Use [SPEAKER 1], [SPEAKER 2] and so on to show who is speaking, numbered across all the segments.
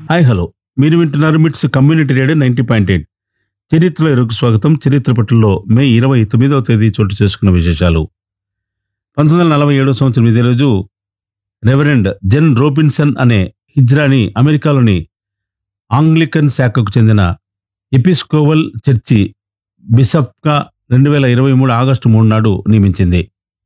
[SPEAKER 1] Hi hello, మీరు వింటున్నారు మిట్స్ కమ్యూనిటీ రేడియో 90.8. చరిత్రలో ఎరుకు స్వాగతం. చరిత్ర పట్టుల్లో మే 29వ తేదీ చోటు చేసుకున్న విశేషాలు. 1947 సంవత్సరం ఇదే రోజు రెవరెండ్ జెన్ రోబిన్సన్ అనే హిజ్రాని అమెరికాలోని ఆంగ్లికన్ శాఖకు చెందిన ఎపిస్కోవల్ చర్చి బిషప్గా 2023 ఆగస్టు 3 నాడు నియమించింది.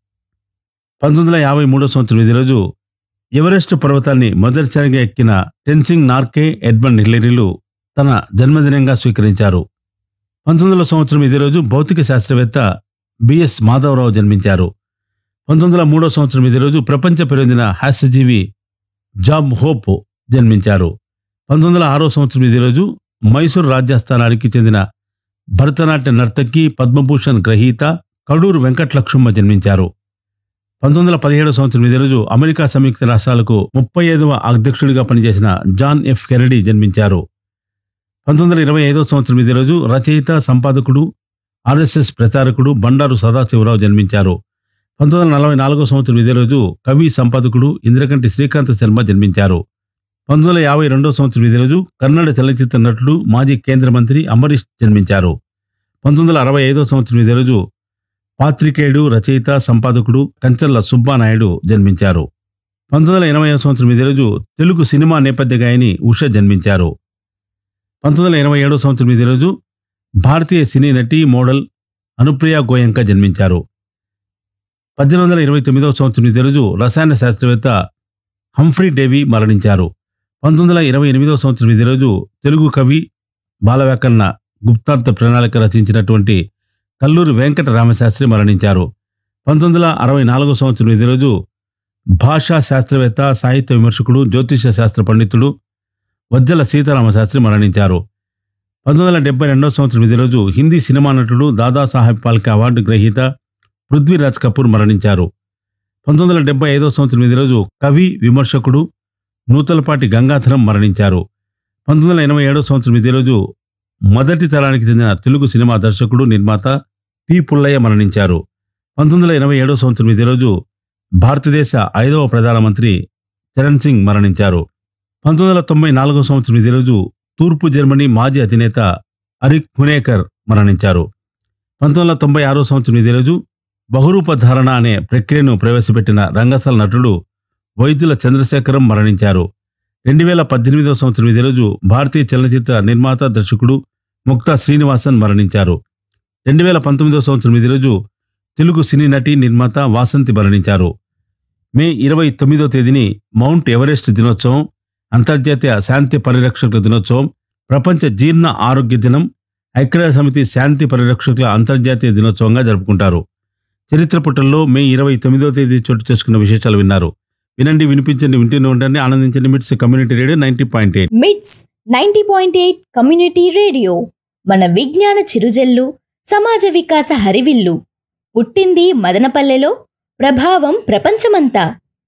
[SPEAKER 1] 1953 సంవత్సరం ఇదే రోజు ఎవరెస్ట్ పర్వతాన్ని మొదటిసారిగా ఎక్కిన టెన్సింగ్ నార్కే, ఎడ్మండ్ హిల్లరీలు తన జన్మదినంగా స్వీకరించారు. 1900 సంవత్సరం ఇదే రోజు భౌతిక శాస్త్రవేత్త బిఎస్ మాధవరావు జన్మించారు. 1903 సంవత్సరం ఇదే రోజు ప్రపంచ పేరొందిన హాస్యజీవి జాబ్ హోప్ జన్మించారు. 1906 సంవత్సరం ఇదే రోజు మైసూర్ రాజస్థానానికి చెందిన భరతనాట్య నర్తకి, పద్మభూషణ్ గ్రహీత కడూరు వెంకటలక్ష్మమ్మ జన్మించారు. 1917 సంవత్సరం ఇదే రోజు అమెరికా సంయుక్త రాష్ట్రాలకు 35వ అధ్యక్షుడిగా పనిచేసిన జాన్ ఎఫ్ కెనడీ జన్మించారు. 1925 సంవత్సరం ఇదే రోజు రచయిత, సంపాదకుడు, ఆర్ఎస్ఎస్ ప్రచారకుడు బండారు సదాశివరావు జన్మించారు. 1944 సంవత్సరం ఇదే రోజు కవి, సంపాదకుడు ఇంద్రకంటి శ్రీకాంత శర్మ జన్మించారు. 1952 సంవత్సరం ఇదే రోజు కన్నడ చలనచిత్ర నటుడు, మాజీ కేంద్ర మంత్రి అంబరీష్ జన్మించారు. 1965 సంవత్సరం ఇదే రోజు పాత్రికేయుడు, రచయిత, సంపాదకుడు కంచర్ల సుబ్బానాయుడు జన్మించారు. 1980 సంవత్సరం ఇదే రోజు తెలుగు సినిమా నేపథ్య గాయని ఉష జన్మించారు. 1987 సంవత్సరం ఇదే రోజు భారతీయ సినీ నటి, మోడల్ అనుప్రియ గోయంక జన్మించారు. 1829 సంవత్సరం ఇదే రోజు రసాయన శాస్త్రవేత్త హంఫ్రీ డేవి మరణించారు. 1928 సంవత్సరం ఇదే రోజు తెలుగు కవి, బాలవ్యాకరణ గుప్తార్థ ప్రణాళిక రచించినటువంటి కల్లూరి వెంకట రామశాస్త్రి మరణించారు. 1964 సంవత్సరం ఇదే రోజు భాషా శాస్త్రవేత్త, సాహిత్య విమర్శకుడు, జ్యోతిష శాస్త్ర పండితుడు వజ్జల సీతారామశాస్త్రి మరణించారు. 1972 సంవత్సరం ఇదే రోజు హిందీ సినిమా నటుడు, దాదాసాహెబ్ ఫాల్కే అవార్డు గ్రహీత పృథ్వీరాజ్ కపూర్ మరణించారు. 1975 సంవత్సరం ఇదే రోజు కవి, విమర్శకుడు నూతలపాటి గంగాధరం మరణించారు. 1987 సంవత్సరం ఇదే రోజు మొదటి తరానికి చెందిన తెలుగు సినిమా దర్శకుడు, నిర్మాత పి పుల్లయ్య మరణించారు. 1987 సంవత్సరం ఇదే రోజు భారతదేశ 5వ ప్రధానమంత్రి చరణ్ సింగ్ మరణించారు. 1994 సంవత్సరం ఇదే రోజు తూర్పు జర్మనీ మాజీ అధినేత అరిక్ హునేకర్ మరణించారు. 1996 సంవత్సరం ఇదే రోజు బహురూపధారణ అనే ప్రక్రియను ప్రవేశపెట్టిన రంగస్థల నటుడు వైద్యుల చంద్రశేఖరం మరణించారు. 2018 సంవత్సరం ఇదే రోజు భారతీయ చలనచిత్ర నిర్మాత, దర్శకుడు ముక్తా శ్రీనివాసన్ మరణించారు. 2019 సంవత్సరం ఇదే రోజు తెలుగు సినీ నటి, నిర్మాత వాసంతి మరణించారు. మే 29వ తేదీని మౌంట్ ఎవరెస్ట్ దినోత్సవం, అంతర్జాతీయ శాంతి పరిరక్షకుల దినోత్సవం, ప్రపంచ జీర్ణ ఆరోగ్య దినం, ఐక్యరాజ్య సమితి శాంతి పరిరక్షకుల అంతర్జాతీయ దినోత్సవంగా జరుపుకుంటారు. చరిత్ర పుటల్లో మే 29వ తేదీ చోటు చేసుకున్న విశేషాలు విన్నారు. వినండి, వినిపించండి, వింటూనే ఉండండి, ఆనందించండి. మిట్స్ కమ్యూనిటీ రేడియో 90.8.
[SPEAKER 2] మిట్స్ 90.8 కమ్యూనిటీ రేడియో మన విజ్ఞాన చిరుజల్లు, సమాజ వికాస హరివిల్లు. పుట్టింది మదనపల్లెలో, ప్రభావం ప్రపంచమంతా.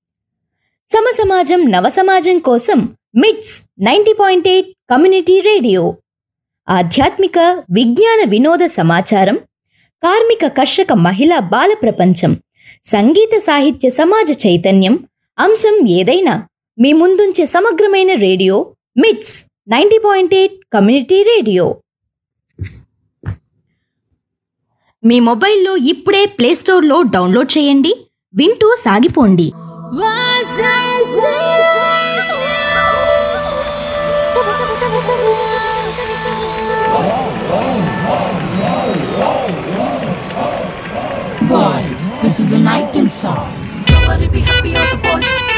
[SPEAKER 2] సమసమాజం, నవసమాజం కోసం మిట్స్ 90.8 కమ్యూనిటీ రేడియో. ఆధ్యాత్మిక, విజ్ఞాన, వినోద సమాచారం, కార్మిక, కర్షక, మహిళా, బాల ప్రపంచం, సంగీత, సాహిత్య, సమాజ చైతన్యం, అంశం ఏదైనా మీ ముందుంచే సమగ్రమైన రేడియో మిట్స్ 90.8 కమ్యూనిటీ రేడియో. మీ మొబైల్లో ఇప్పుడే ప్లేస్టోర్లో డౌన్లోడ్ చేయండి, వింటూ సాగిపోండి.
[SPEAKER 3] Boys, this is a night and song. Nobody be happy on the boys.